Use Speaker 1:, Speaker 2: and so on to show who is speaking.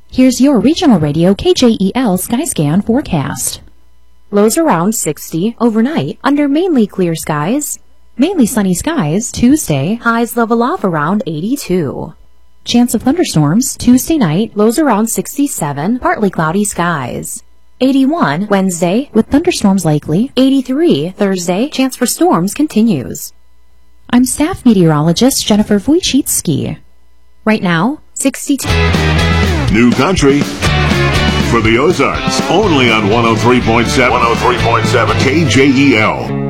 Speaker 1: Here's your regional radio KJEL Skyscan forecast. Lows around 60 overnight under mainly clear skies. Mainly sunny skies Tuesday, highs level off around 82. Chance of thunderstorms Tuesday night, lows around 67, partly cloudy skies. 81 Wednesday with thunderstorms likely. 83 Thursday, chance for storms continues. I'm staff meteorologist Jennifer Wojcicki. Right now, 62.
Speaker 2: New country for the Ozarks, only on 103.7 KJEL.